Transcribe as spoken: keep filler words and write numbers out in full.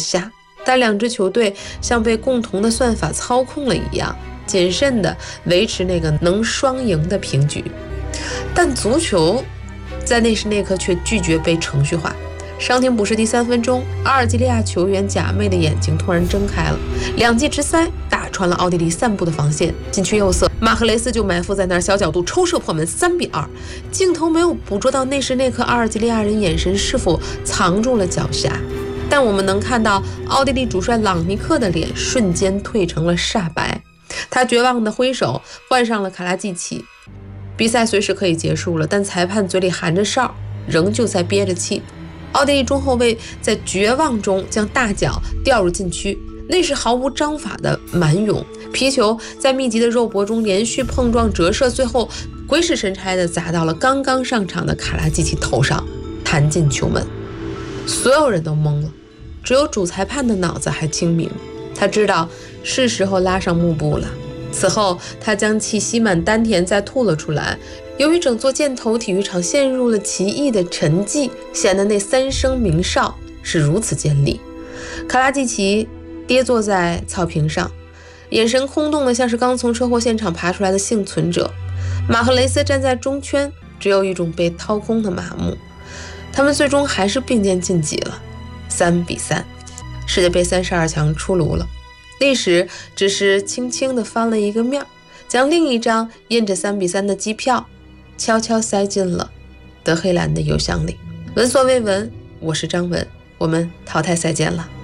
下，但两支球队像被共同的算法操控了一样，谨慎地维持那个能双赢的平局。但足球在那时那刻却拒绝被程序化。伤停补时第三分钟，阿尔及利亚球员贾妹的眼睛突然睁开了，两记直塞打穿了奥地利散步的防线，禁区右侧马赫雷斯就埋伏在那儿，小角度抽射破门，三比二。镜头没有捕捉到那时那刻阿尔及利亚人眼神是否藏住了狡黠，但我们能看到奥地利主帅朗尼克的脸瞬间褪成了煞白，他绝望地挥手换上了卡拉季奇。比赛随时可以结束了，但裁判嘴里含着哨，仍旧在憋着气。奥地利中后卫在绝望中将大脚掉入禁区，那是毫无章法的蛮勇，皮球在密集的肉搏中连续碰撞折射，最后鬼使神差地砸到了刚刚上场的卡拉季奇头上，弹进球门。所有人都懵了，只有主裁判的脑子还清明，他知道是时候拉上幕布了。此后他将气吸满丹田再吐了出来。由于整座箭头体育场陷入了奇异的沉寂，显得那三声鸣哨是如此尖利。卡拉季奇跌坐在草坪上，眼神空洞的像是刚从车祸现场爬出来的幸存者。马赫雷斯站在中圈，只有一种被掏空的麻木。他们最终还是并肩晋级了，三比三，世界杯三十二强出炉了。历史只是轻轻地翻了一个面，将另一张印着三比三的机票悄悄塞进了德黑兰的邮箱里。闻所未闻，我是张文，我们淘汰赛见了。